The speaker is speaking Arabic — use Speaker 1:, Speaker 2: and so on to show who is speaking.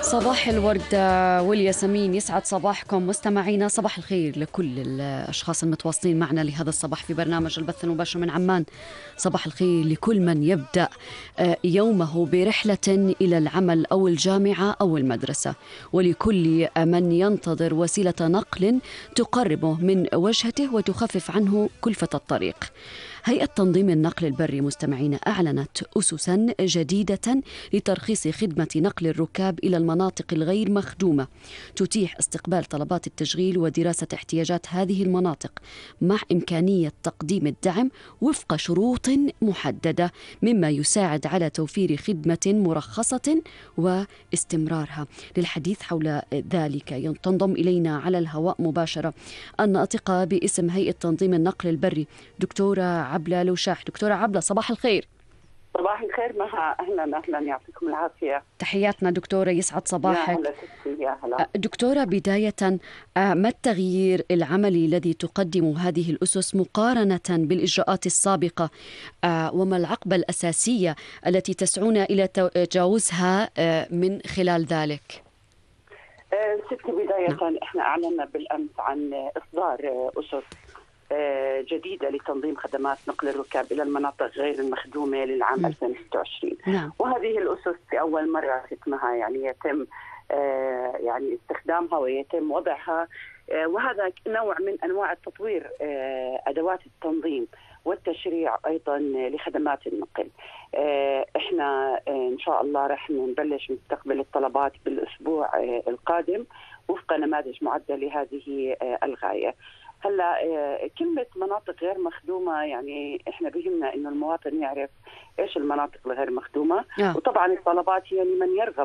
Speaker 1: صباح الورد والياسمين، يسعد صباحكم مستمعينا. صباح الخير لكل الأشخاص المتواصلين معنا لهذا الصباح في برنامج البث المباشر من عمان. صباح الخير لكل من يبدأ يومه برحلة إلى العمل أو الجامعة أو المدرسة، ولكل من ينتظر وسيلة نقل تقربه من وجهته وتخفف عنه كلفة الطريق. هيئة تنظيم النقل البري مستمعين أعلنت أسساً جديدة لترخيص خدمة نقل الركاب إلى المناطق الغير مخدومة، تتيح استقبال طلبات التشغيل ودراسة احتياجات هذه المناطق مع إمكانية تقديم الدعم وفق شروط محددة، مما يساعد على توفير خدمة مرخصة واستمرارها. للحديث حول ذلك تنضم إلينا على الهواء مباشرة الناطقة باسم هيئة تنظيم النقل البري دكتورة عبلة لوشاح. دكتورة عبلة، صباح الخير.
Speaker 2: صباح الخير مها، أهلا يعطيكم العافية.
Speaker 1: تحياتنا دكتورة، يسعد صباحك.
Speaker 2: يا هلا.
Speaker 1: دكتورة، بداية ما التغيير العملي الذي تقدم هذه الأسس مقارنة بالإجراءات السابقة، وما العقبة الأساسية التي تسعون إلى تجاوزها من خلال ذلك؟
Speaker 2: ستي، بداية احنا أعلنا بالأمس عن إصدار أسس جديدة لتنظيم خدمات نقل الركاب إلى المناطق غير المخدومة للعام 2026. وهذه الأسس لأول مرة حكمها يتم استخدامها ويتم وضعها، وهذا نوع من أنواع التطوير أدوات التنظيم والتشريع أيضا لخدمات النقل. احنا إن شاء الله رح نبلش نستقبل الطلبات بالأسبوع القادم وفق نماذج معدة لهذه الغاية. هلا كلمة مناطق غير مخدومة، احنا بيهمنا انه المواطن يعرف ايش المناطق الغير مخدومة، وطبعا الطلبات هي لمن يرغب